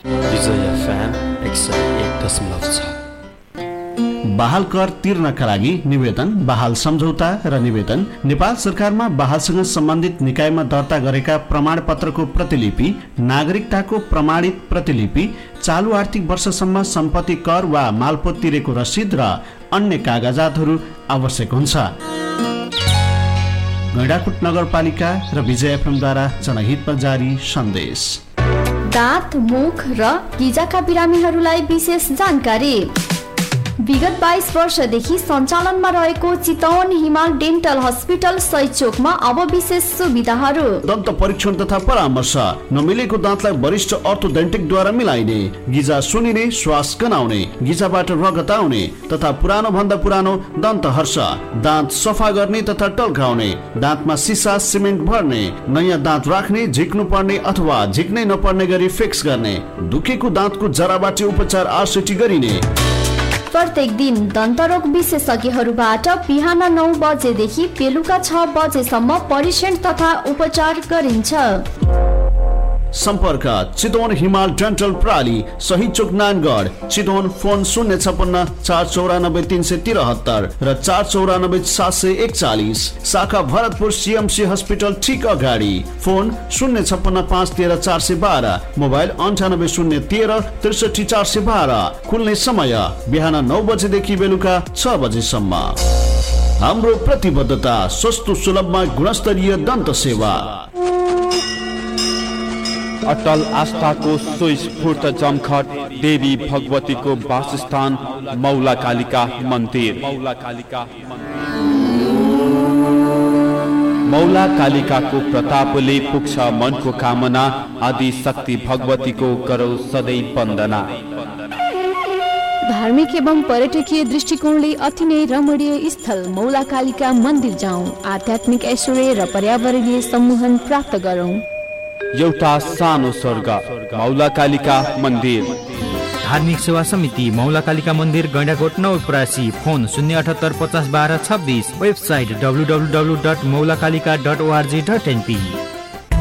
विजय FM 101.6। बहाल कर तिर्नका लागि निवेदन, बहाल सम्झौता र निवेदन नेपाल सरकारमा बहालसँग सम्बन्धित निकायमा दर्ता गरेका प्रमाणपत्रको प्रतिलिपि, नागरिकताको प्रमाणित प्रतिलिपि, चालु आर्थिक वर्षसम्म सम्पत्ति कर वा मालपोत तिरेको रसिद र अन्य कागजातहरू आवश्यक हुन्छ। गैंडाकोट नगरपालिका र विजय एफएमद्वारा जनहितमा जारी सन्देश। दाँत, मुख र गिजाका बिरामीहरूलाई विशेष जानकारी। विगत 22 वर्षदेखि सञ्चालनमा रहेको चितवन हिमाल डेन्टल हस्पिटल सही चोकमा अब विशेष सुविधाहरू। दन्त परीक्षण तथा परामर्श, नमिलेको दाँतलाई वरिष्ठ अर्थोडेन्टिकद्वारा मिलाइने, गिजा सुनिने, श्वास गनाउने, गिजाबाट रगत आउने तथा पुरानो भन्दा पुरानो दन्त हर्ष, दाँत सफा गर्ने तथा टल्काउने, दाँतमा सिसा सिमेन्ट भर्ने, नयाँ दाँत राख्ने, झिक्नु पर्ने अथवा झिक्नै नपर्ने गरी फिक्स गर्ने, दुखेको दाँतको जराबाट उपचार आरसिटी गरिने। प्रत्येक दिन दन्तरोग विशेषज्ञहरूबाट बिहान 9 बजेदेखि बेलुका 6 बजेसम्म परीक्षण तथा उपचार गरिन्छ। सम्पर्क चितवन हिमाल डेन्टल प्राली, सही चोक नानगढ, चितवन। फोन 056 494 373 र 494 741। शाखा भरतपुर CMC हस्पिटल ठीक अगाडि। Phone 056 513 412, mobile 98 013 63 412। खुल्ने समय बिहान 9 बजेदेखि बेलुका 6 बजेसम्म। हाम्रो प्रतिबद्धता सस्तो सुलभमा गुणस्तरीय दन्त सेवा। अटल आस्थाको स्वस्फूर्त जमखट देवी भगवतीको वासस्थान मौला कालिका मन्दिर। मौला कालिकाको प्रतापले पुग्छ मनको कामना, आदि शक्ति भगवतीको गरौ सधैँ वन्दना। धार्मिक एवं पर्यटकीय दृष्टिकोणले अति नै रमणीय स्थल मौला कालिका मन्दिर जाउँ, आध्यात्मिक ऐश्वर्य र पर्यावरणीय सम्मोहन प्राप्त गरौँ। एउटा सानो स्वर्ग मौला कालिका मन्दिर। धार्मिक सेवा समिति मौला कालिका मन्दिर, Gaindakot Nawalparasi. Phone 078 50 12 26। Website www.maulakalika.org.np।